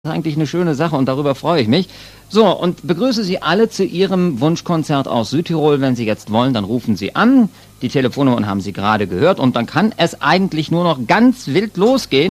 Das ist eigentlich eine schöne Sache und darüber freue ich mich. So, und begrüße Sie alle zu Ihrem Wunschkonzert aus Südtirol. Wenn Sie jetzt wollen, dann rufen Sie an. Die Telefonnummern haben Sie gerade gehört und dann kann es eigentlich nur noch ganz wild losgehen.